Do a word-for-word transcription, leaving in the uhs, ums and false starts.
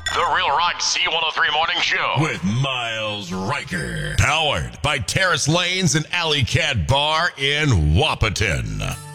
The Real Rock C one oh three Morning Show with Miles Riker. Powered by Terrace Lanes and Alley Cat Bar in Wahpeton.